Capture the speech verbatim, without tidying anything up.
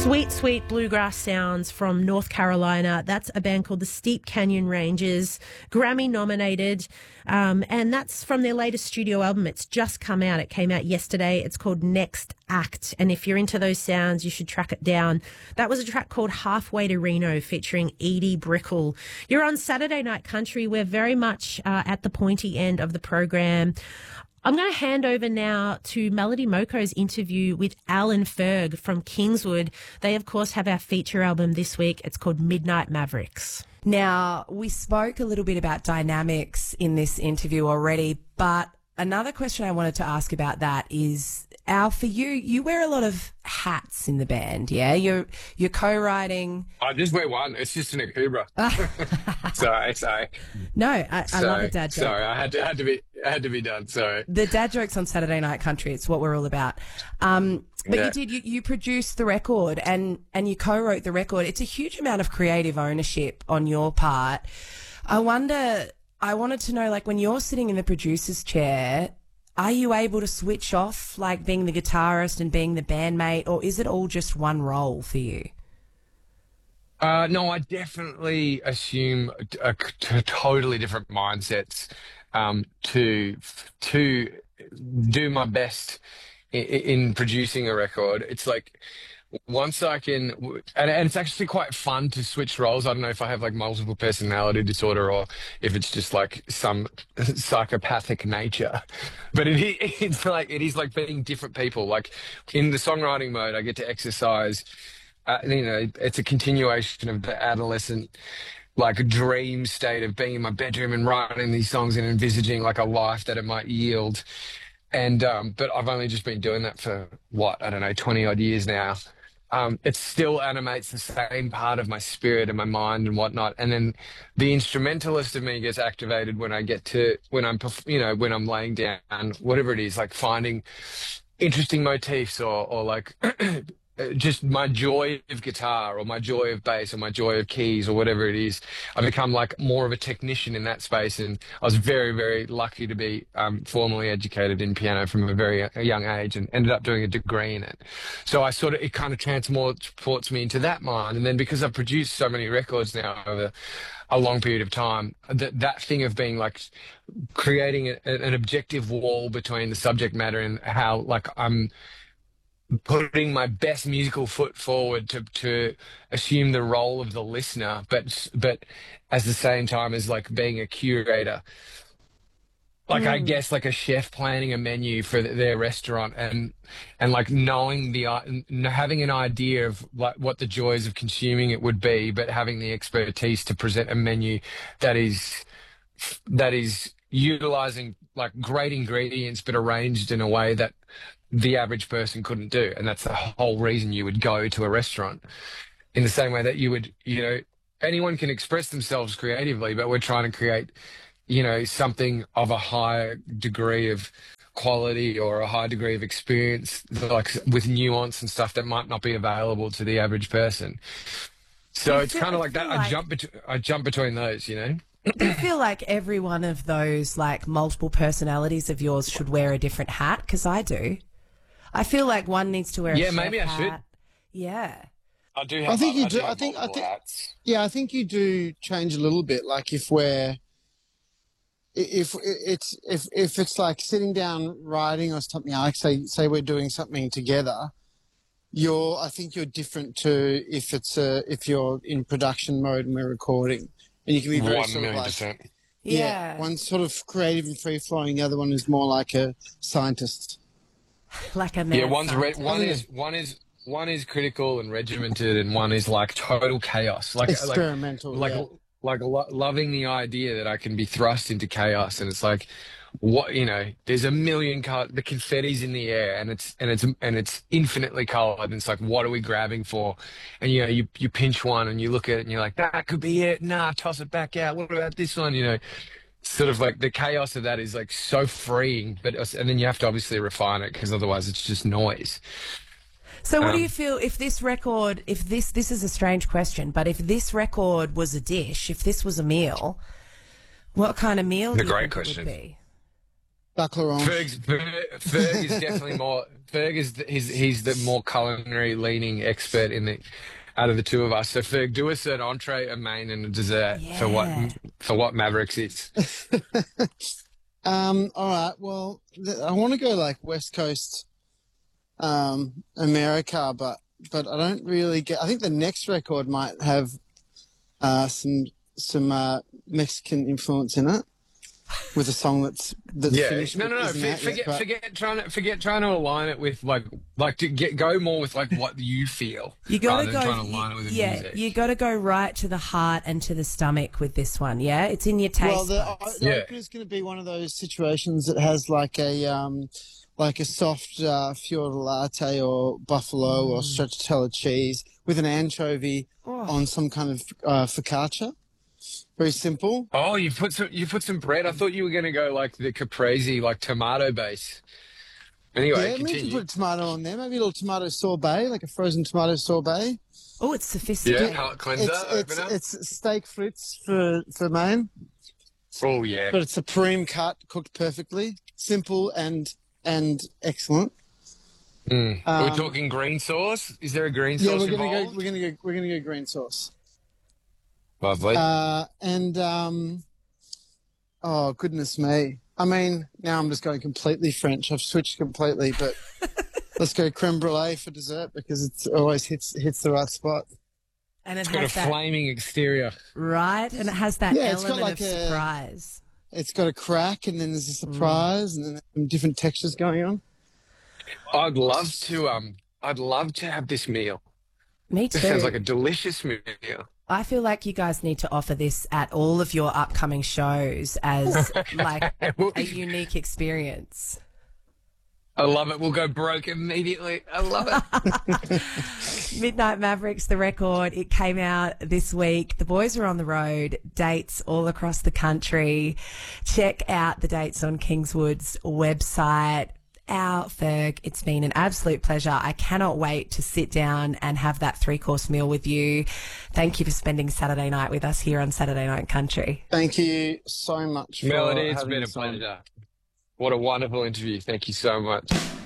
Sweet, sweet bluegrass sounds from North Carolina. That's a band called the Steep Canyon Rangers, Grammy nominated. Um, and that's from their latest studio album. It's just come out. It came out yesterday. It's called Next Act. And if you're into those sounds, you should track it down. That was a track called Halfway to Reno featuring Edie Brickell. You're on Saturday Night Country. We're very much uh, at the pointy end of the program. I'm going to hand over now to Melody Moko's interview with Alan Ferg from Kingswood. They, of course, have our feature album this week. It's called Midnight Mavericks. Now, we spoke a little bit about dynamics in this interview already, but another question I wanted to ask about that is, Al, for you, you wear a lot of hats in the band, yeah? You're you're co-writing. I just wear one. It's just an Akubra. sorry, sorry. No, I, I sorry, love a dad joke. Sorry, I had to had to be I had to be done. Sorry. The dad jokes on Saturday Night Country. It's what we're all about. Um, but Yeah. you did. You, you produced the record and and you co-wrote the record. It's a huge amount of creative ownership on your part. I wonder. I wanted to know, like, when you're sitting in the producer's chair, are you able to switch off, like being the guitarist and being the bandmate, or is it all just one role for you? Uh, no, I definitely assume a, a t- totally different mindsets um, to to do my best in, in producing a record. It's like once I can, and, and it's actually quite fun to switch roles. I don't know if I have like multiple personality disorder or if it's just like some psychopathic nature, but it, it's like it is like being different people. Like in the songwriting mode, I get to exercise. Uh, you know, it's a continuation of the adolescent, like dream state of being in my bedroom and writing these songs and envisaging like a life that it might yield. And um, but I've only just been doing that for what, I don't know, twenty odd years now. Um, it still animates the same part of my spirit and my mind and whatnot. And then the instrumentalist of me gets activated when I get to, when I'm, perf- you know, when I'm laying down, whatever it is, like finding interesting motifs or, or like just my joy of guitar or my joy of bass or my joy of keys or whatever it is. I become like more of a technician in that space. And I was very, very lucky to be um, formally educated in piano from a very a young age and ended up doing a degree in it. So I sort of, it kind of transports me into that mind. And then because I've produced so many records now over a long period of time, that that thing of being like creating a, an objective wall between the subject matter and how like I'm putting my best musical foot forward to to assume the role of the listener, but but at the same time as like being a curator, like mm. I guess like a chef planning a menu for their restaurant and and like knowing the having an idea of like what the joys of consuming it would be, but having the expertise to present a menu that is that is utilizing like great ingredients but arranged in a way that the average person couldn't do. And that's the whole reason you would go to a restaurant. In the same way that you would, you know, anyone can express themselves creatively, but we're trying to create, you know, something of a higher degree of quality or a high degree of experience, like with nuance and stuff that might not be available to the average person. So it's kind of like that. Like... I jump between, I jump between those, you know. Do you feel like every one of those like multiple personalities of yours should wear a different hat? Because I do. I feel like one needs to wear a yeah, chef maybe I hat. should. Yeah. I do have I think I, you I do. do I think I think hats. Yeah, I think you do change a little bit. Like if we're if it's if if it's like sitting down writing or something, like say say we're doing something together, you're I think you're different to if it's a, if you're in production mode and we're recording. And you can be very One sort million of like, percent. yeah. Yeah. One's sort of creative and free flowing. The other one is more like a scientist. Like a man. Yeah, one's re- one Oh, yeah. is one is one is critical and regimented, and one is like total chaos, like Experimental, like yeah. like, like lo- loving the idea that I can be thrust into chaos, and it's like, what you know, there's a million color, the confetti's in the air, and it's and it's and it's infinitely colored, and it's like, what are we grabbing for? And you know, you you pinch one and you look at it and you're like, that could be it. Nah, toss it back out. What about this one? You know. Sort of like the chaos of that is like so freeing, but and then you have to obviously refine it because otherwise it's just noise. So what Um, do you feel if this record, if this, this is a strange question, but if this record was a dish, if this was a meal, what kind of meal The do you great think question. it would be? Duck l'orange. Ferg's, Ferg, Ferg is definitely more. Ferg is the, he's he's the more culinary leaning expert in the out of the two of us. So Ferg, do us an entree, a main, and a dessert for what Yeah. for what Mavericks is. Um, all right. Well, th- I want to go like West Coast, um, America, but but I don't really get. I think the next record might have uh, some some uh, Mexican influence in it, with a song that's that's Yeah, finished. no, but no, no. isn't For, out yet, forget, but- forget trying to forget trying to align it with like like to get go more with like what you feel. You gotta rather go. than trying to align it with the yeah, music. you got to go right to the heart and to the stomach with this one. Yeah, it's in your taste Well, the, buds. the Yeah. opener is going to be one of those situations that has like a um, like a soft uh, fior latte or buffalo or stracciatella cheese with an anchovy Oh. on some kind of uh, focaccia. Very simple. Oh, you put some you put some bread. I thought you were gonna go like the caprese, like tomato base. Anyway, yeah, maybe you continue. can put a tomato on there. Maybe a little tomato sorbet, like a frozen tomato sorbet. Oh, it's Yeah, sophisticated. palate cleanser It's it's, opener. it's steak frites for for main, Oh yeah. but it's a supreme cut, cooked perfectly, simple and and excellent. Mm. Are we Um, talking green sauce? Is there a green Yeah, sauce we're gonna involved? go. We're gonna go. We're gonna go green sauce. Lovely. Uh, and um, oh goodness me! I mean, now I'm just going completely French. I've switched completely, but let's go creme brulee for dessert because it always hits hits the right spot. And it it's got a has that flaming exterior. right, and it has that Yeah, it's got element like of a- surprise. It's got a crack, and then there's a surprise, and then some different textures going on. I'd love to um I'd love to have this meal. Me This too. sounds like a delicious meal. I feel like you guys need to offer this at all of your upcoming shows as like a unique experience. I love it. We'll go broke immediately. I love it. Midnight Mavericks, the record, it came out this week. The boys are on the road, dates all across the country. Check out the dates on Kingswood's website. Our Ferg, it's been an absolute pleasure. I cannot wait to sit down and have that three-course meal with you. Thank you for spending Saturday night with us here on Saturday Night Country. Thank you so much. For Melody, it's having been a us on. pleasure. What a wonderful interview. Thank you so much.